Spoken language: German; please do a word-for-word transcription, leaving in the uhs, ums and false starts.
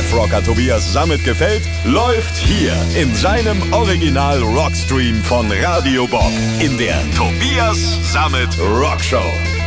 Live-Rocker Tobias Sammet gefällt, läuft hier in seinem Original-Rockstream von Radio Bob in der Tobias Sammet Rockshow.